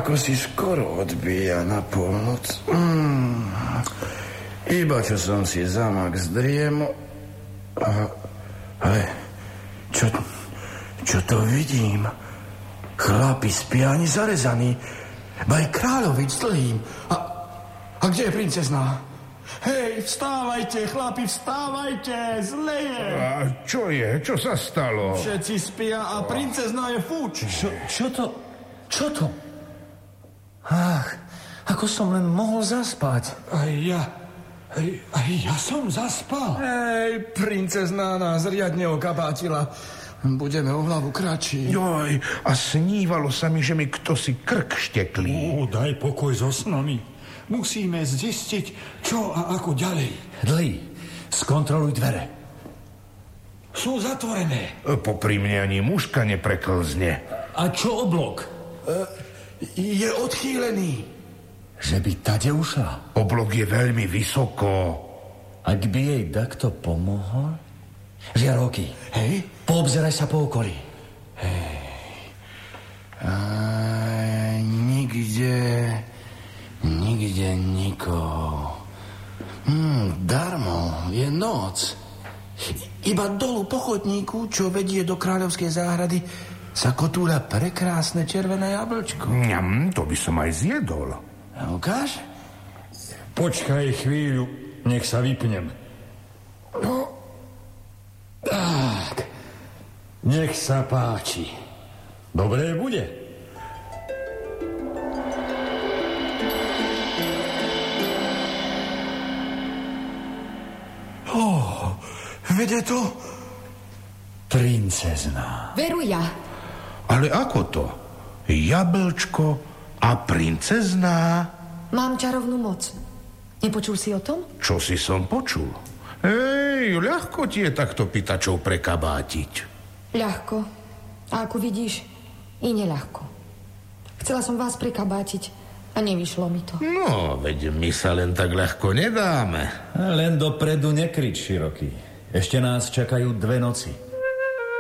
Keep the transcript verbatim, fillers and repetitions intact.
ako si skoro odbíja na polnoc. Mm. Iba čo som si zamak zdriemu. Ale čo, čo to vidím? Chlapi spia ani zarezaní. Baj kráľovič s dlhým. A, a kde je princezná? Hej, vstávajte, chlapi, vstávajte, zle je. A čo je? Čo sa stalo? Všetci spia a princezná je fuč. Čo, čo to? Čo to? Ach, ako som len mohol zaspať. Aj ja, aj, aj ja som zaspal. Hej, princezná nás riadne okabátila. Budeme o hlavu kratší. Joj, a snívalo sa mi, že mi kto si krk šteklí. Ó, daj pokoj so snami. Musíme zistiť, čo a ako ďalej. Dlý, skontroluj dvere. Sú zatvorené. Popri mne ani muška nepreklzne. A čo oblok? E, je odchýlený. Že by tade ušla. Oblok je veľmi vysoko. Ak by jej takto pomohol? Žiarovky, hej? Poobzeraj sa po okolí. Hej. A, nikde... Nikde nikoho. Hmm, darmo, je noc. Iba dolu po chodníku, čo vedie do kráľovskej záhrady, sa kotúľa prekrásne červené jablčko. Ňam, to by som aj zjedol. A ukáž? Počkaj chvíľu, nech sa vypnem. No. Tak, nech sa páči. Dobré bude. Oh, vede to? Princezná. Veru ja. Ale ako to? Jablčko a princezná? Mám čarovnú moc. Nepočul si o tom? Čo si som počul? Hej, ľahko ti je takto pýtačov prekabátiť. Ľahko. A ako vidíš, i neľahko. Chcela som vás prekabátiť a nevyšlo mi to. No, veď my sa len tak ľahko nedáme. Len dopredu nekrič, Široký. Ešte nás čakajú dve noci.